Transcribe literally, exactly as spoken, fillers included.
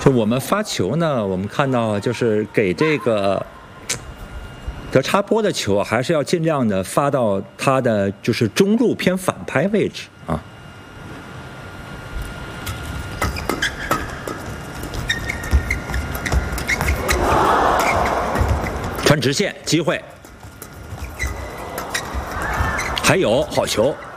就我们发球呢，我们看到就是给这个得插播的球，还是要尽量的发到它的就是中路偏反拍位置啊。传直线机会，还有好球。